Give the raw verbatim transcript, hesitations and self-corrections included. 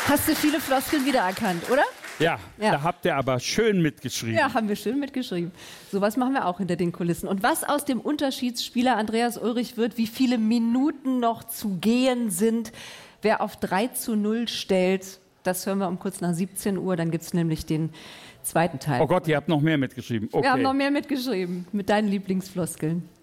Hast du viele Floskeln wiedererkannt, oder? Ja, Ja. Da habt ihr aber schön mitgeschrieben. Ja, haben wir schön mitgeschrieben. Sowas machen wir auch hinter den Kulissen. Und was aus dem Unterschiedsspieler Andreas Ulrich wird, wie viele Minuten noch zu gehen sind, wer auf drei zu null stellt, das hören wir um kurz nach siebzehn Uhr. Dann gibt es nämlich den zweiten Teil. Oh Gott, ihr habt noch mehr mitgeschrieben. Okay. Wir haben noch mehr mitgeschrieben mit deinen Lieblingsfloskeln.